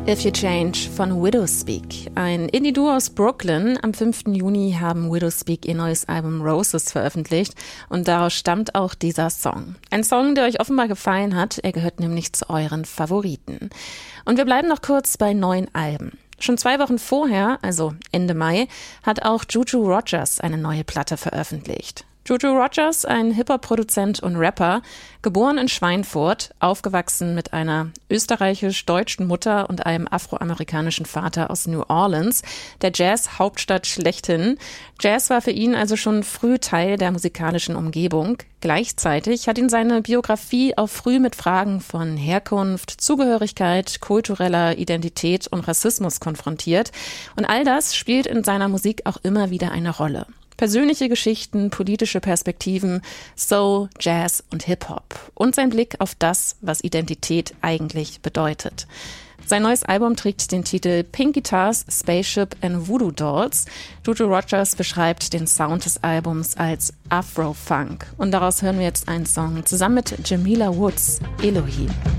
If You Change von Widowspeak, ein Indie-Duo aus Brooklyn. Am 5. Juni haben Widowspeak ihr neues Album Roses veröffentlicht und daraus stammt auch dieser Song. Ein Song, der euch offenbar gefallen hat, er gehört nämlich zu euren Favoriten. Und wir bleiben noch kurz bei neuen Alben. Schon 2 Wochen vorher, also Ende Mai, hat auch Juju Rogers eine neue Platte veröffentlicht. Juju Rogers, ein Hip-Hop-Produzent und Rapper, geboren in Schweinfurt, aufgewachsen mit einer österreichisch-deutschen Mutter und einem afroamerikanischen Vater aus New Orleans, der Jazz-Hauptstadt schlechthin. Jazz war für ihn also schon früh Teil der musikalischen Umgebung. Gleichzeitig hat ihn seine Biografie auch früh mit Fragen von Herkunft, Zugehörigkeit, kultureller Identität und Rassismus konfrontiert. Und all das spielt in seiner Musik auch immer wieder eine Rolle. Persönliche Geschichten, politische Perspektiven, Soul, Jazz und Hip-Hop und sein Blick auf das, was Identität eigentlich bedeutet. Sein neues Album trägt den Titel Pink Guitars, Spaceship and Voodoo Dolls. Juju Rogers beschreibt den Sound des Albums als Afro-Funk. Und daraus hören wir jetzt einen Song zusammen mit Jamila Woods, Elohim.